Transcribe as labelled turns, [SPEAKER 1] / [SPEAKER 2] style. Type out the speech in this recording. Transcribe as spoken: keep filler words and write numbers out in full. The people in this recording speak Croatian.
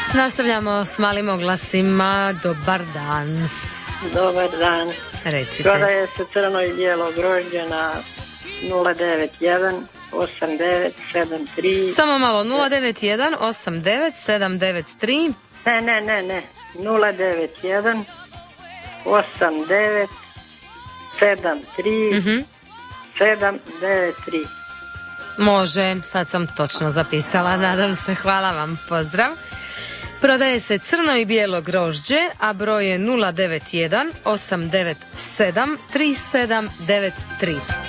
[SPEAKER 1] Nastavljamo s malim oglasima. Dobar dan.
[SPEAKER 2] Dobar dan.
[SPEAKER 1] Recite.
[SPEAKER 2] Prodaje se crno i bijelo grožđe na nula devet jedan osam devet sedam tri.
[SPEAKER 1] Samo malo, nula devet jedan osam devet sedam devet tri.
[SPEAKER 2] Ne, ne, ne, ne. nula devet jedan osam devet sedam tri
[SPEAKER 1] Mhm.
[SPEAKER 2] sedam devet tri.
[SPEAKER 1] Može, sad sam točno zapisala, nadam se. Hvala vam, pozdrav. Prodaje se crno i bijelo grožđe, a broj je nula devet jedan osam devet sedam tri sedam devet tri.